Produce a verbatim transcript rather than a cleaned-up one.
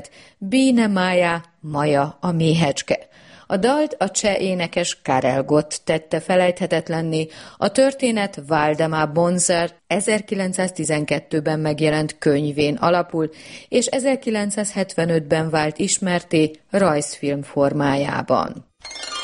Biene Maja, Maja a méhecske. A dalt a cseh énekes Karel Gott tette felejthetetlenné, a történet Waldemar Bonzer ezerkilencszáztizenkettőben megjelent könyvén alapul, és ezerkilencszázhetvenötben vált ismertté rajzfilm formájában.